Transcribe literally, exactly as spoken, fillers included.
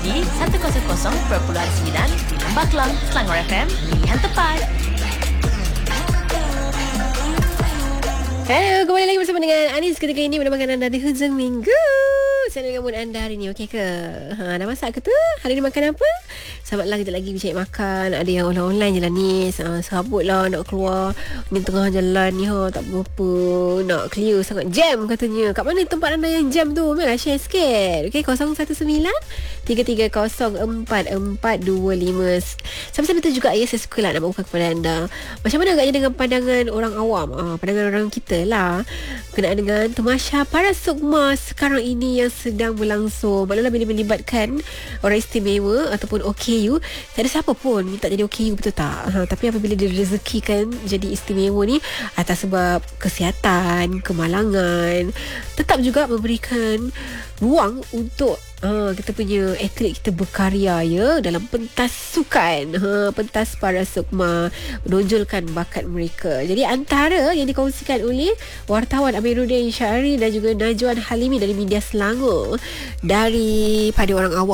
di seratus perpuluhan sembilan di Lembah Kelang, Selangor F M, pilihan tepat. Hello, kembali lagi bersama dengan Anis ketika ini menambahkan anda di hujung minggu. Saya dengan mood anda hari ni, okey ke? Ha, dah masak ke tu? Hari ni makan apa? Sahabatlah, kita lagi cari makan. Ada yang online-online je lah ni. Ha, serabut lah nak keluar ni tengah jalan ni. Ha, tak berapa nak clear sangat. Jam katanya. Kat mana tempat anda yang jam tu? Mari share sikit. Okey, kosong satu sembilan tiga tiga kosong empat empat dua lima. Sampai-sampai tu juga ya, saya suka lah nak buka kepada anda. Macam mana agaknya dengan pandangan orang awam? Ha, pandangan orang kita lah kenaan dengan Tamasya Para Sukma sekarang ini yang sedang berlangsung. Maknanya bila melibatkan orang istimewa ataupun O K U, tak ada siapa pun minta jadi O K U, betul tak? Ha, tapi apabila direzekikan jadi istimewa ni atas sebab kesihatan, kemalangan, tetap juga memberikan ruang untuk Ha, kita punya atlet kita berkarya ya dalam pentas sukan, ha, pentas Para Sukma, menonjolkan bakat mereka. Jadi antara yang dikongsikan oleh wartawan Amiruddin Syahri dan juga Najwan Halimi dari Media Selangor daripada orang awam